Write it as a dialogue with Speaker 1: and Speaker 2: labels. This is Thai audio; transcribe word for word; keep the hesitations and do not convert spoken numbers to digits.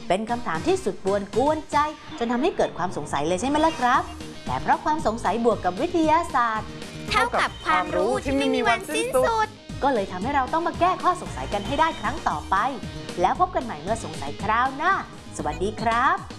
Speaker 1: เป็นคำถามที่สุดปวนกวนใจจนทำให้เกิดความสงสัยเลยใช่ไหมล่ะครับแต่เพราะความสงสัยบวกกับวิทยาศาสตร์
Speaker 2: เท่ากับความรู้ที่ไม่มีวันสิ้นสุด
Speaker 1: ก็เลยทำให้เราต้องมาแก้ข้อสงสัยกันให้ได้ครั้งต่อไปแล้วพบกันใหม่เมื่อสงสัยคราวหน้าสวัสดีครับ